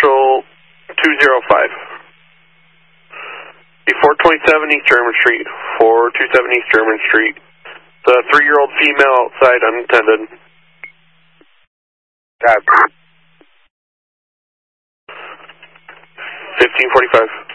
Central 205. 427 East German Street. 427 East German Street. The 3-year-old female outside unattended. Got it. 1545.